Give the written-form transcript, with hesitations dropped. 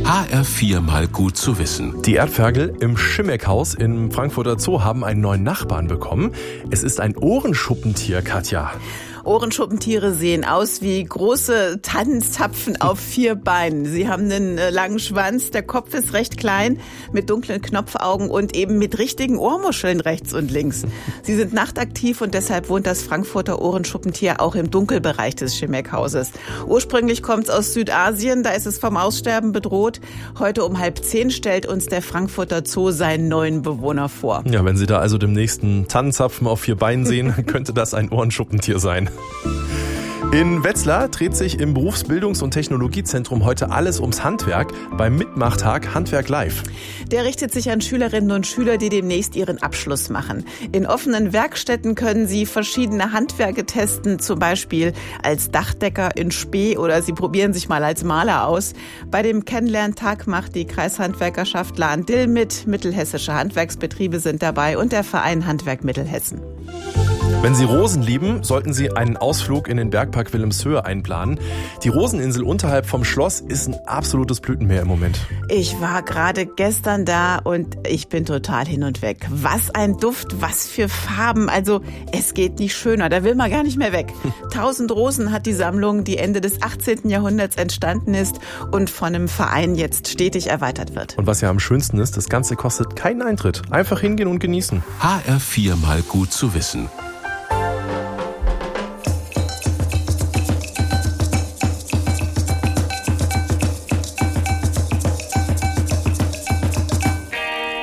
HR4 mal gut zu wissen. Die Erdfergel im Schimmeckhaus im Frankfurter Zoo haben einen neuen Nachbarn bekommen. Es ist ein Ohrenschuppentier, Katja. Ohrenschuppentiere sehen aus wie große Tannenzapfen auf 4 Beinen. Sie haben einen langen Schwanz, der Kopf ist recht klein, mit dunklen Knopfaugen und eben mit richtigen Ohrmuscheln rechts und links. Sie sind nachtaktiv und deshalb wohnt das Frankfurter Ohrenschuppentier auch im Dunkelbereich des Schimeckhauses. Ursprünglich kommt es aus Südasien, da ist es vom Aussterben bedroht. Heute um 9:30 stellt uns der Frankfurter Zoo seinen neuen Bewohner vor. Ja, wenn Sie da also demnächst einen Tannenzapfen auf 4 Beinen sehen, könnte das ein Ohrenschuppentier sein. In Wetzlar dreht sich im Berufsbildungs- und Technologiezentrum heute alles ums Handwerk beim Mitmachtag Handwerk Live. Der richtet sich an Schülerinnen und Schüler, die demnächst ihren Abschluss machen. In offenen Werkstätten können sie verschiedene Handwerke testen, zum Beispiel als Dachdecker in Spee oder sie probieren sich mal als Maler aus. Bei dem Kennenlerntag macht die Kreishandwerkerschaft Lahn-Dill mit, mittelhessische Handwerksbetriebe sind dabei und der Verein Handwerk Mittelhessen. Wenn Sie Rosen lieben, sollten Sie einen Ausflug in den Bergpark Wilhelmshöhe einplanen. Die Roseninsel unterhalb vom Schloss ist ein absolutes Blütenmeer im Moment. Ich war gerade gestern da und ich bin total hin und weg. Was ein Duft, was für Farben. Also es geht nicht schöner, da will man gar nicht mehr weg. 1000 Rosen hat die Sammlung, die Ende des 18. Jahrhunderts entstanden ist und von einem Verein jetzt stetig erweitert wird. Und was ja am schönsten ist, das Ganze kostet keinen Eintritt. Einfach hingehen und genießen. HR4 mal gut zu wissen.